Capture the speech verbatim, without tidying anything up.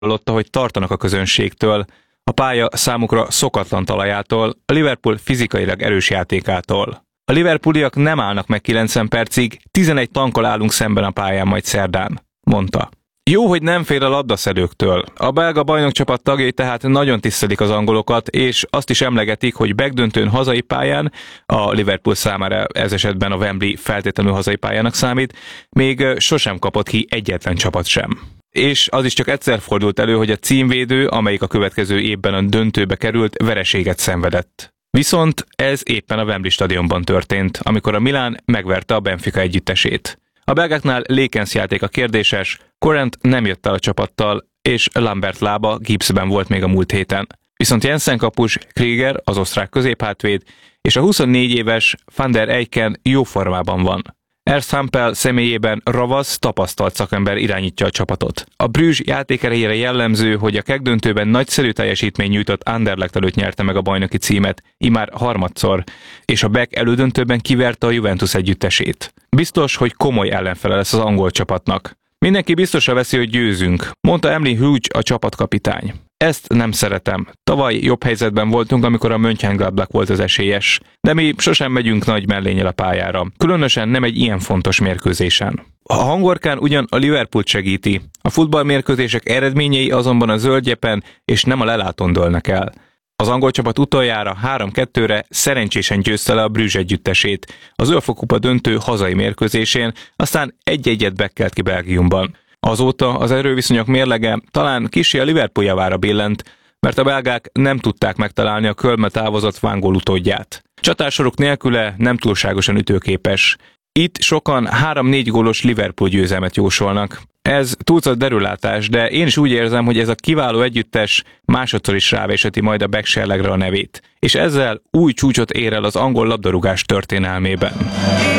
vallotta, hogy tartanak a közönségtől, a pálya számukra szokatlan talajától, a Liverpool fizikailag erős játékától. A liverpooliak nem állnak meg kilencven percig, tizenegy tankkal állunk szemben a pályán majd szerdán, mondta. Jó, hogy nem fél a labdaszedőktől. A belga bajnokcsapat tagjai tehát nagyon tisztelik az angolokat, és azt is emlegetik, hogy megdöntőn hazai pályán, a Liverpool számára ez esetben a Wembley feltétlenül hazai pályának számít, még sosem kapott ki egyetlen csapat sem. És az is csak egyszer fordult elő, hogy a címvédő, amelyik a következő évben a döntőbe került, vereséget szenvedett. Viszont ez éppen a Wembley stadionban történt, amikor a Milán megverte a Benfica együttesét. A belgáknál Lekens játék a kérdéses, Courant nem jött el a csapattal, és Lambert lába gipszben volt még a múlt héten. Viszont Jensen kapus, Krieger, az osztrák középhátvéd, és a huszonnégy éves Van der Eycken jó formában van. Ernst Hampel személyében ravasz, tapasztalt szakember irányítja a csapatot. A Bruges játékerejére jellemző, hogy a kegdöntőben nagyszerű teljesítmény nyújtott Anderlecht előtt nyerte meg a bajnoki címet, immár harmadszor, és a Beck elődöntőben kiverte a Juventus együttesét. Biztos, hogy komoly ellenfele lesz az angol csapatnak. Mindenki biztosra veszi, hogy győzünk, mondta Emily Hughes, a csapatkapitány. Ezt nem szeretem. Tavaly jobb helyzetben voltunk, amikor a Mönchengladbach volt az esélyes. De mi sosem megyünk nagy mellénnyel a pályára. Különösen nem egy ilyen fontos mérkőzésen. A hangorkán ugyan a Liverpoolt segíti. A futballmérkőzések eredményei azonban a zöldgyepen és nem a lelátón dőlnek el. Az angol csapat utoljára három kettőre szerencsésen győzte le a Bruges együttesét. Az UEFA kupa döntő hazai mérkőzésén, aztán egy-egyet bekkelt ki Belgiumban. Azóta az erőviszonyok mérlege talán kissé a Liverpool javára billent, mert a belgák nem tudták megtalálni a Kölnbe távozott vángol utódját. Csatársoruk nélküle nem túlságosan ütőképes. Itt sokan három-négy gólos Liverpool győzelmet jósolnak. Ez túlzott derülátás, de én is úgy érzem, hogy ez a kiváló együttes másodszor is rávéseti majd a Beck-serlegre a nevét. És ezzel új csúcsot ér el az angol labdarúgás történelmében.